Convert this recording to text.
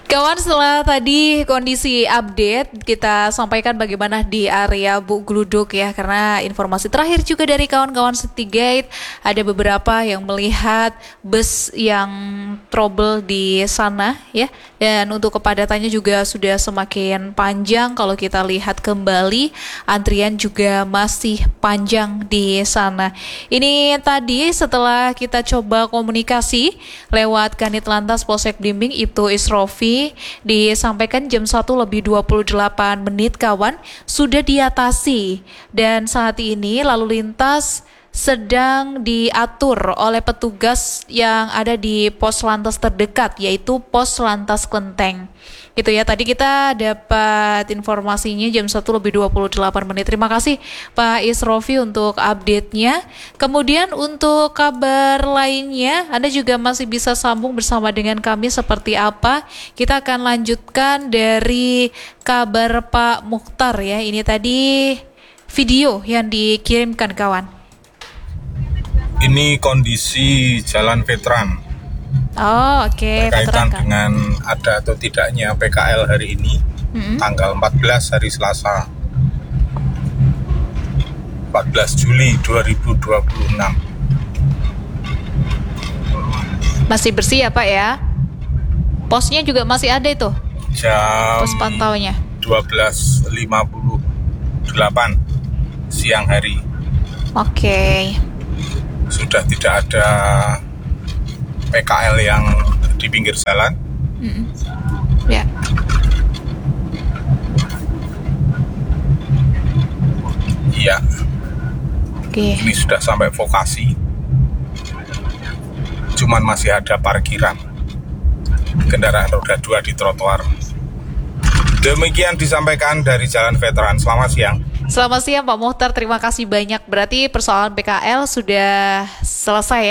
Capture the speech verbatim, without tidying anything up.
Kawan, setelah tadi kondisi update, kita sampaikan bagaimana di area Bu Gluduk ya, karena informasi terakhir juga dari kawan-kawan Citygate, ada beberapa yang melihat bus yang trouble di sana ya, dan untuk kepadatannya juga sudah semakin panjang. Kalau kita lihat kembali, antrian juga masih panjang di sana. Ini tadi setelah kita coba komunikasi lewat Kanit Lantas Polsek Blimbing, Ibtu Isrofi, disampaikan jam satu lebih dua puluh delapan menit kawan sudah diatasi, dan saat ini lalu lintas sedang diatur oleh petugas yang ada di pos lantas terdekat, yaitu pos lantas Klenteng. Gitu ya, tadi kita dapat informasinya jam satu lebih dua puluh delapan menit. Terima kasih Pak Isrofi untuk update-nya. Kemudian untuk kabar lainnya, Anda juga masih bisa sambung bersama dengan kami seperti apa. Kita akan lanjutkan dari kabar Pak Mukhtar ya. Ini tadi video yang dikirimkan kawan. Ini kondisi Jalan Veteran. Oh, oke. Okay. Berkaitan Veteran, dengan ada atau tidaknya P K L hari ini, mm-hmm. tanggal empat belas hari Selasa, empat belas Juli dua ribu dua puluh enam. Masih bersih ya Pak ya? Posnya juga masih ada itu? Jam pos pantaunya dua belas lima puluh delapan siang hari. Oke. Okay. Sudah tidak ada P K L yang di pinggir jalan. Mm-hmm. Ya. Iya. Oke. Ini sudah sampai Vokasi. Cuman masih ada parkiran kendaraan roda dua di trotoar. Demikian disampaikan dari Jalan Veteran. Selamat siang. Selamat siang Pak Mukhtar, terima kasih banyak. Berarti persoalan P K L sudah selesai ya?